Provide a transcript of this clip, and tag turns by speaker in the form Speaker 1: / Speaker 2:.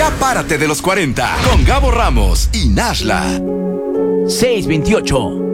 Speaker 1: Ya párate de los 40 con Gabo Ramos y Nashla.
Speaker 2: 628.